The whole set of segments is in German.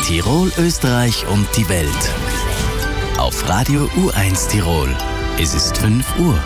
Tirol, Österreich und die Welt. Auf Radio U1 Tirol. Es ist 5 Uhr.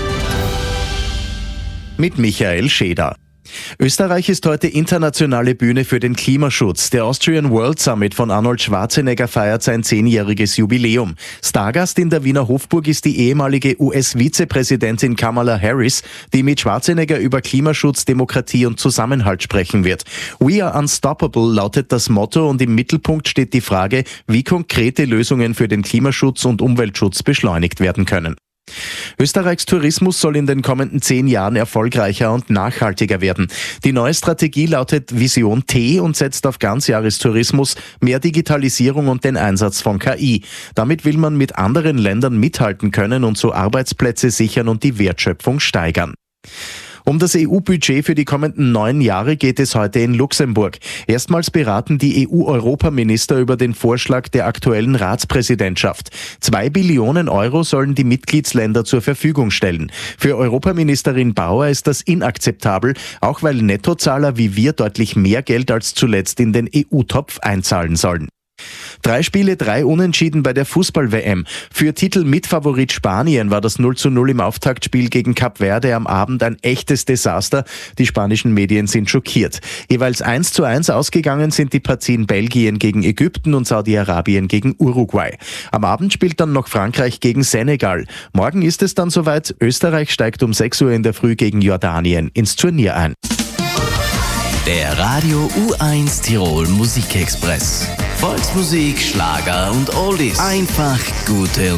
Mit Michael Scheder. Österreich ist heute internationale Bühne für den Klimaschutz. Der Austrian World Summit von Arnold Schwarzenegger feiert sein 10-jähriges Jubiläum. Stargast in der Wiener Hofburg ist die ehemalige US-Vizepräsidentin Kamala Harris, die mit Schwarzenegger über Klimaschutz, Demokratie und Zusammenhalt sprechen wird. We are unstoppable lautet das Motto und im Mittelpunkt steht die Frage, wie konkrete Lösungen für den Klimaschutz und Umweltschutz beschleunigt werden können. Österreichs Tourismus soll in den kommenden 10 Jahren erfolgreicher und nachhaltiger werden. Die neue Strategie lautet Vision T und setzt auf Ganzjahrestourismus, mehr Digitalisierung und den Einsatz von KI. Damit will man mit anderen Ländern mithalten können und so Arbeitsplätze sichern und die Wertschöpfung steigern. Um das EU-Budget für die kommenden 9 Jahre geht es heute in Luxemburg. Erstmals beraten die EU-Europaminister über den Vorschlag der aktuellen Ratspräsidentschaft. 2 Billionen Euro sollen die Mitgliedsländer zur Verfügung stellen. Für Europaministerin Bauer ist das inakzeptabel, auch weil Nettozahler wie wir deutlich mehr Geld als zuletzt in den EU-Topf einzahlen sollen. 3 Spiele, 3 Unentschieden bei der Fußball-WM. Für Titelmitfavorit Spanien war das 0:0 im Auftaktspiel gegen Kap Verde am Abend ein echtes Desaster. Die spanischen Medien sind schockiert. Jeweils 1:1 ausgegangen sind die Partien Belgien gegen Ägypten und Saudi-Arabien gegen Uruguay. Am Abend spielt dann noch Frankreich gegen Senegal. Morgen ist es dann soweit. Österreich steigt um 6 Uhr in der Früh gegen Jordanien ins Turnier ein. Der Radio U1 Tirol Musikexpress. Volksmusik, Schlager und Oldies. Einfach gute